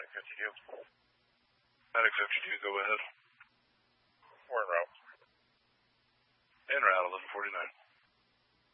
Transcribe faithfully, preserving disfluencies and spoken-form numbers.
fifty-two. Medic fifty-two, go ahead. We're en route. En route, eleven forty-nine.